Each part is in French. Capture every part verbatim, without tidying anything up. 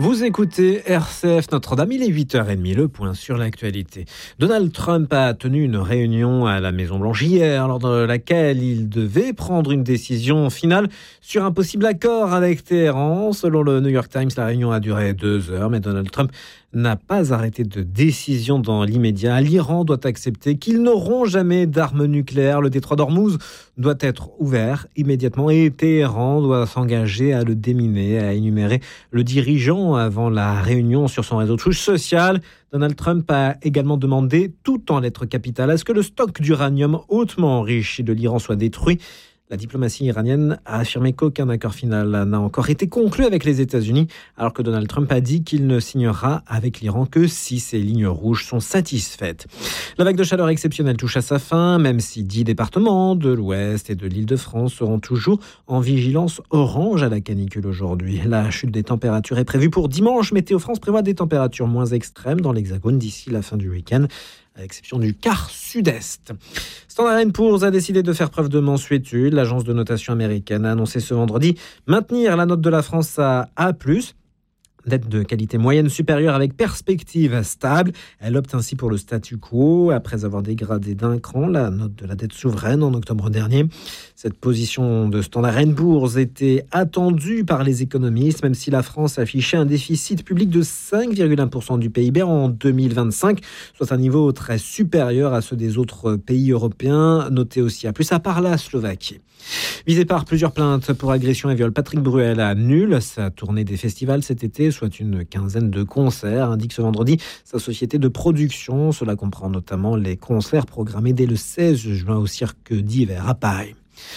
Vous écoutez R C F Notre-Dame, il est huit heures trente, le point sur l'actualité. Donald Trump a tenu une réunion à la Maison-Blanche hier, lors de laquelle il devait prendre une décision finale sur un possible accord avec Téhéran. Selon le New York Times, la réunion a duré deux heures, mais Donald Trump n'a pas arrêté de décision dans l'immédiat. L'Iran doit accepter qu'ils n'auront jamais d'armes nucléaires. Le détroit d'Ormuz doit être ouvert immédiatement et Téhéran doit s'engager à le déminer, a énuméré le dirigeant avant la réunion sur son réseau de Truth Social. Donald Trump a également demandé, tout en lettres capitales, à ce que le stock d'uranium hautement enrichi de l'Iran soit détruit. La diplomatie iranienne a affirmé qu'aucun accord final n'a encore été conclu avec les États-Unis, alors que Donald Trump a dit qu'il ne signera avec l'Iran que si ses lignes rouges sont satisfaites. La vague de chaleur exceptionnelle touche à sa fin, même si dix départements de l'Ouest et de l'Île-de-France seront toujours en vigilance orange à la canicule aujourd'hui. La chute des températures est prévue pour dimanche. Météo France prévoit des températures moins extrêmes dans l'Hexagone d'ici la fin du week-end, à l'exception du quart sud-est. Standard and Poor's a décidé de faire preuve de mansuétude. L'agence de notation américaine a annoncé ce vendredi maintenir la note de la France à A plus, dette de qualité moyenne supérieure avec perspective stable. Elle opte ainsi pour le statu quo après avoir dégradé d'un cran la note de la dette souveraine en octobre dernier. Cette position de Standard and Poor's était attendue par les économistes, même si la France affichait un déficit public de cinq virgule un pour cent du P I B en deux mille vingt-cinq, soit un niveau très supérieur à ceux des autres pays européens, notés aussi à plus, à part la Slovaquie. Visé par plusieurs plaintes pour agression et viol, Patrick Bruel annule sa tournée des festivals cet été, soit une quinzaine de concerts, indique ce vendredi sa société de production. Cela comprend notamment les concerts programmés dès le seize juin au Cirque d'Hiver à Paris.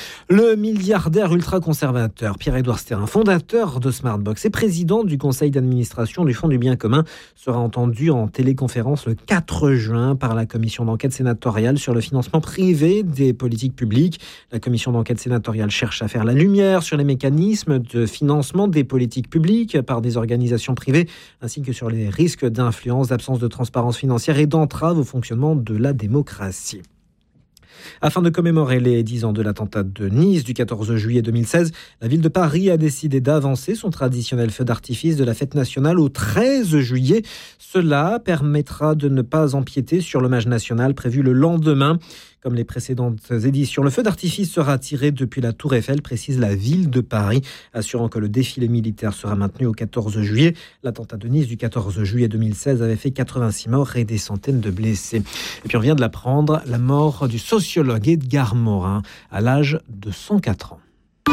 Le milliardaire ultra-conservateur Pierre-Édouard Stérin, fondateur de Smartbox et président du conseil d'administration du Fonds du bien commun, sera entendu en téléconférence le quatre juin par la commission d'enquête sénatoriale sur le financement privé des politiques publiques. La commission d'enquête sénatoriale cherche à faire la lumière sur les mécanismes de financement des politiques publiques par des organisations privées, ainsi que sur les risques d'influence, d'absence de transparence financière et d'entrave au fonctionnement de la démocratie. Afin de commémorer les dix ans de l'attentat de Nice du quatorze juillet deux mille seize, la ville de Paris a décidé d'avancer son traditionnel feu d'artifice de la fête nationale au treize juillet. Cela permettra de ne pas empiéter sur l'hommage national prévu le lendemain. Comme les précédentes éditions, le feu d'artifice sera tiré depuis la Tour Eiffel, précise la ville de Paris, assurant que le défilé militaire sera maintenu au quatorze juillet. L'attentat de Nice du quatorze juillet deux mille seize avait fait quatre-vingt-six morts et des centaines de blessés. Et puis on vient de l'apprendre, la mort du sociologue Edgar Morin à l'âge de cent quatre ans.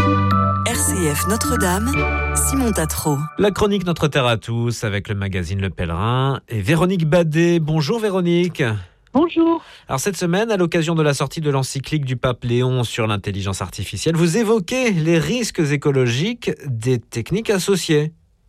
R C F Notre-Dame, Simon Tatro. La chronique Notre Terre à tous avec le magazine Le Pèlerin et Véronique Badet. Bonjour Véronique. Bonjour. Alors cette semaine, à l'occasion de la sortie de l'encyclique du pape Léon sur l'intelligence artificielle, vous évoquez les risques écologiques des techniques associées.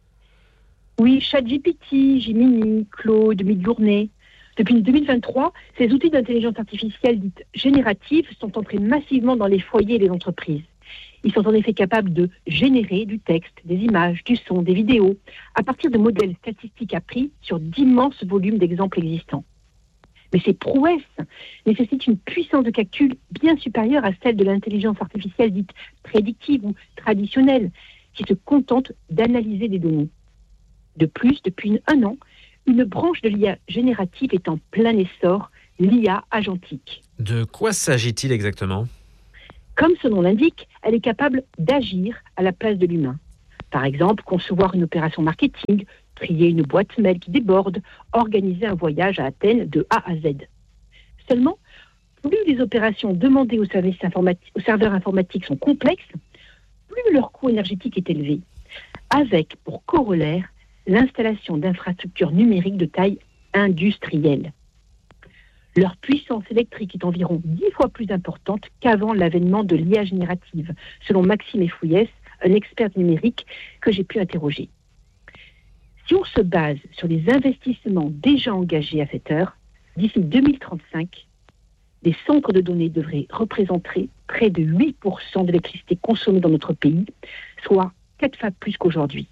Oui, ChatGPT, Gemini, Claude, Midjourney. Depuis deux mille vingt-trois, ces outils d'intelligence artificielle dite générative sont entrés massivement dans les foyers et les entreprises. Ils sont en effet capables de générer du texte, des images, du son, des vidéos, à partir de modèles statistiques appris sur d'immenses volumes d'exemples existants. Mais ces prouesses nécessitent une puissance de calcul bien supérieure à celle de l'intelligence artificielle dite prédictive ou traditionnelle, qui se contente d'analyser des données. De plus, depuis un an, une branche de l'I A générative est en plein essor, l'I A agentique. De quoi s'agit-il exactement ? Comme son nom l'indique, elle est capable d'agir à la place de l'humain. Par exemple, concevoir une opération marketing, trier une boîte mail qui déborde, organiser un voyage à Athènes de A à Z. Seulement, plus les opérations demandées aux, services informati- aux serveurs informatiques sont complexes, plus leur coût énergétique est élevé, avec pour corollaire l'installation d'infrastructures numériques de taille industrielle. Leur puissance électrique est environ dix fois plus importante qu'avant l'avènement de l'I A générative, selon Maxime Efouillès, un expert numérique que j'ai pu interroger. Si on se base sur les investissements déjà engagés à cette heure, d'ici deux mille trente-cinq, les centres de données devraient représenter près de huit pour cent de l'électricité consommée dans notre pays, soit quatre fois plus qu'aujourd'hui.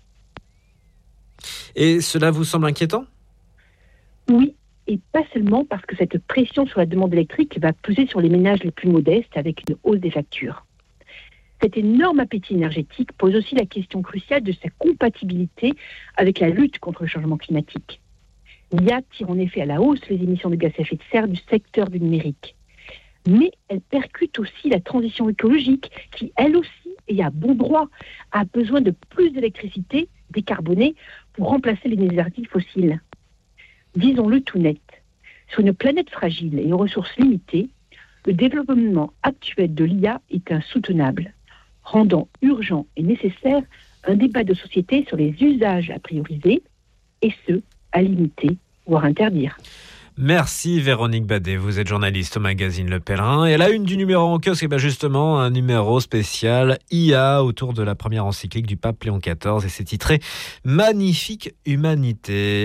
Et cela vous semble inquiétant ? Oui, et pas seulement parce que cette pression sur la demande électrique va peser sur les ménages les plus modestes avec une hausse des factures. Cet énorme appétit énergétique pose aussi la question cruciale de sa compatibilité avec la lutte contre le changement climatique. L'I A tire en effet à la hausse les émissions de gaz à effet de serre du secteur du numérique. Mais elle percute aussi la transition écologique qui, elle aussi, et à bon droit, a besoin de plus d'électricité décarbonée pour remplacer les énergies fossiles. Disons-le tout net, sur une planète fragile et aux ressources limitées, le développement actuel de l'I A est insoutenable, rendant urgent et nécessaire un débat de société sur les usages à prioriser et ceux à limiter, voire interdire. Merci Véronique Badet, vous êtes journaliste au magazine Le Pèlerin. Et à la une du numéro en kiosque, et bien justement un numéro spécial I A autour de la première encyclique du pape Léon quatorze et c'est titré « Magnifique humanité ».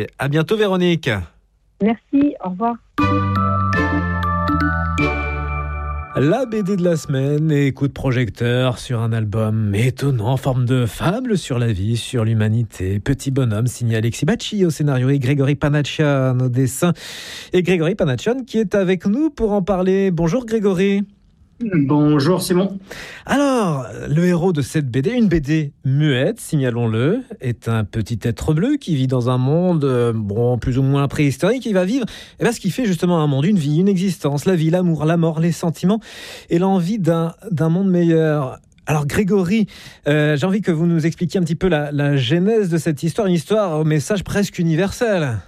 À bientôt Véronique. Merci, au revoir. La B D de la semaine et coup de projecteur sur un album étonnant en forme de fable sur la vie, sur l'humanité. Petit bonhomme signé Alexis Bacci au scénario et Grégory Panachian au dessin. Et Grégory Panachian qui est avec nous pour en parler. Bonjour Grégory. Bonjour Simon. Alors, le héros de cette B D, une B D muette, signalons-le, est un petit être bleu qui vit dans un monde, euh, bon, plus ou moins préhistorique. Il va vivre eh ben, ce qui fait justement un monde, une vie, une existence, la vie, l'amour, la mort, les sentiments et l'envie d'un, d'un monde meilleur. Alors Grégory, euh, j'ai envie que vous nous expliquiez un petit peu la, la genèse de cette histoire, une histoire au message presque universel.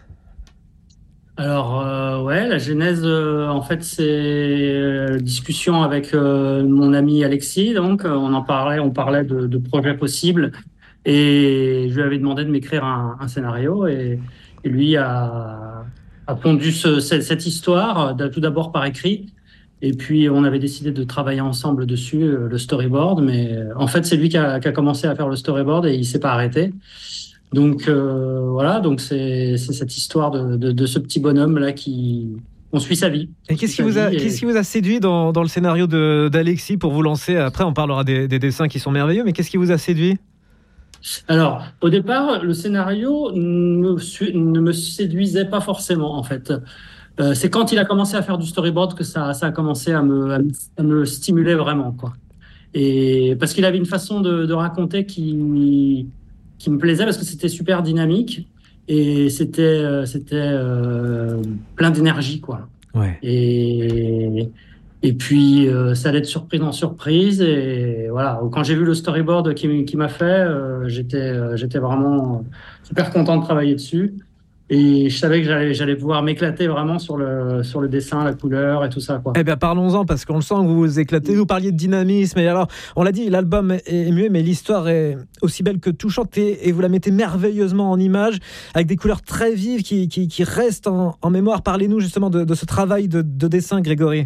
Alors, euh, ouais, la genèse, euh, en fait, c'est euh, discussion avec euh, mon ami Alexis. Donc, euh, on en parlait, on parlait de, de projets possibles. Et je lui avais demandé de m'écrire un, un scénario. Et, et lui a, a pondu ce, cette, cette histoire, tout d'abord par écrit. Et puis, on avait décidé de travailler ensemble dessus, euh, le storyboard. Mais euh, en fait, c'est lui qui a, qui a commencé à faire le storyboard et il s'est pas arrêté. Donc euh, voilà, donc c'est, c'est cette histoire de, de, de ce petit bonhomme là qui on suit sa vie. Et qu'est-ce qui vous a, et... qu'est-ce qui vous a séduit dans, dans le scénario de, d'Alexis pour vous lancer? Après, on parlera des, des dessins qui sont merveilleux, mais qu'est-ce qui vous a séduit? Alors, au départ, le scénario ne, ne me séduisait pas forcément en fait. Euh, c'est quand il a commencé à faire du storyboard que ça, ça a commencé à me, à me, à me stimuler vraiment quoi. Et parce qu'il avait une façon de, de raconter qui qui me plaisait parce que c'était super dynamique et c'était euh, c'était euh, plein d'énergie quoi. Ouais. Et et puis euh, ça allait de surprise en surprise et voilà, quand j'ai vu le storyboard qui qui m'a fait, euh, j'étais euh, j'étais vraiment super content de travailler dessus. Et je savais que j'allais, j'allais pouvoir m'éclater vraiment sur le, sur le dessin, la couleur et tout ça, quoi. Eh bien, parlons-en, parce qu'on le sent que vous vous éclatez. Vous parliez de dynamisme. Et alors, on l'a dit, l'album est muet, mais l'histoire est aussi belle que touchante. Et, et vous la mettez merveilleusement en image, avec des couleurs très vives qui, qui, qui restent en, en mémoire. Parlez-nous justement de, de ce travail de, de dessin, Grégory.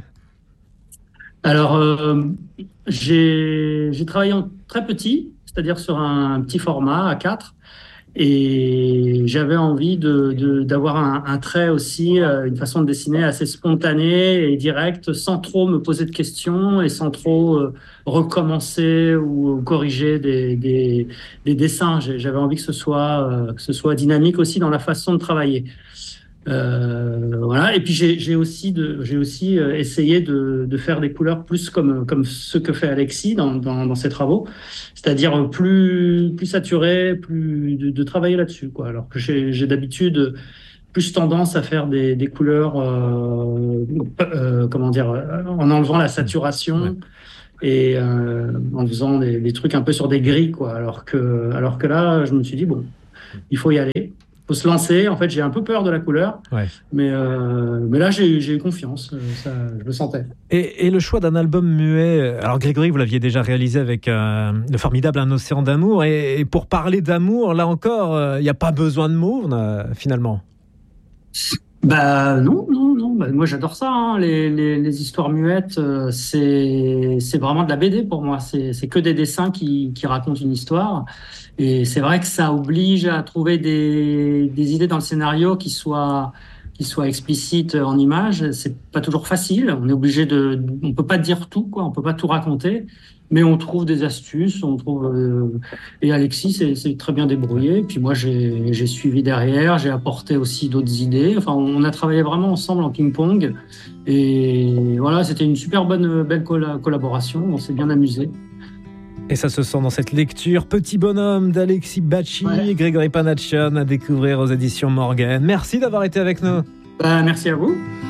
Alors, euh, j'ai, j'ai travaillé en très petit, c'est-à-dire sur un petit format A quatre. Et j'avais envie de, de, d'avoir un, un trait aussi, euh, une façon de dessiner assez spontanée et directe, sans trop me poser de questions et sans trop euh, recommencer ou corriger des, des, des dessins. J'avais envie que ce soit, euh, que ce soit dynamique aussi dans la façon de travailler. Euh, voilà. Et puis j'ai, j'ai aussi, de, j'ai aussi euh, essayé de, de faire des couleurs plus comme, comme ce que fait Alexis dans, dans, dans ses travaux, c'est-à-dire plus, plus saturé, plus de, de travailler là-dessus, quoi. Alors que j'ai, j'ai d'habitude plus tendance à faire des, des couleurs, euh, euh, comment dire, en enlevant la saturation. Ouais. Et euh, en faisant des, des trucs un peu sur des grilles, quoi. Alors que, alors que là, je me suis dit bon, il faut y aller. Faut se lancer. En fait, j'ai un peu peur de la couleur, ouais. mais, euh, mais là, j'ai, j'ai eu confiance. Ça, je le sentais. Et, et le choix d'un album muet, alors Grégory, vous l'aviez déjà réalisé avec euh, le formidable Un océan d'amour. Et, et pour parler d'amour, là encore, il euh, n'y a pas besoin de mots, euh, finalement. Bah non, non, non. Bah, moi, j'adore ça. Hein. Les, les, les histoires muettes, euh, c'est, c'est vraiment de la B D pour moi. C'est, c'est que des dessins qui, qui racontent une histoire. Et c'est vrai que ça oblige à trouver des, des idées dans le scénario qui soient, qui soient explicites en images. C'est pas toujours facile. On est obligé de, on peut pas dire tout, quoi. On peut pas tout raconter, mais on trouve des astuces. On trouve. Euh, et Alexis s'est, s'est très bien débrouillé. Puis moi, j'ai, j'ai suivi derrière. J'ai apporté aussi d'autres idées. Enfin, on a travaillé vraiment ensemble en ping-pong. Et voilà, c'était une super bonne, belle colla- collaboration. On s'est bien amusé. Et ça se sent dans cette lecture. Petit bonhomme d'Alexis Bacci ouais. et Grégory Panaccione à découvrir aux éditions Morgan. Merci d'avoir été avec nous. Bah, merci à vous.